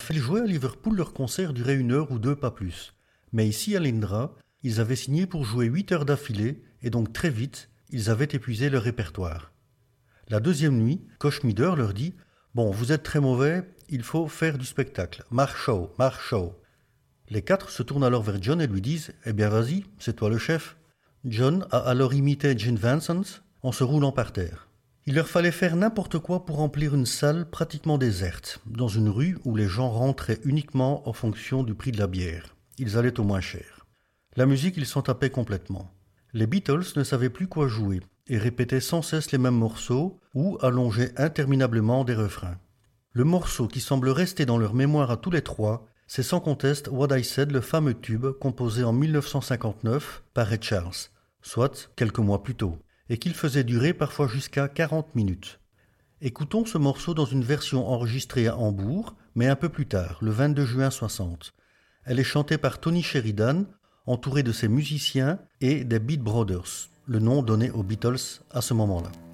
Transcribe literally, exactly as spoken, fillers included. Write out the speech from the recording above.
Ils jouaient à Liverpool, leur concert durait une heure ou deux, pas plus. Mais ici, à l'Indra, ils avaient signé pour jouer huit heures d'affilée, et donc très vite, ils avaient épuisé leur répertoire. La deuxième nuit, Koch Mider leur dit « Bon, vous êtes très mauvais, il faut faire du spectacle. Marchow, Marchow. » Les quatre se tournent alors vers John et lui disent « Eh bien vas-y, c'est toi le chef. » John a alors imité Gene Vincent en se roulant par terre. Il leur fallait faire n'importe quoi pour remplir une salle pratiquement déserte, dans une rue où les gens rentraient uniquement en fonction du prix de la bière. Ils allaient au moins cher. La musique, ils s'en tapaient complètement. Les Beatles ne savaient plus quoi jouer et répétaient sans cesse les mêmes morceaux ou allongeaient interminablement des refrains. Le morceau qui semble rester dans leur mémoire à tous les trois, c'est sans conteste What I Said, le fameux tube composé en dix-neuf cent cinquante-neuf par Ray Charles, soit quelques mois plus tôt, et qu'il faisait durer parfois jusqu'à quarante minutes. Écoutons ce morceau dans une version enregistrée à Hambourg, mais un peu plus tard, le vingt-deux juin soixante. Elle est chantée par Tony Sheridan, entouré de ses musiciens et des Beat Brothers, le nom donné aux Beatles à ce moment-là.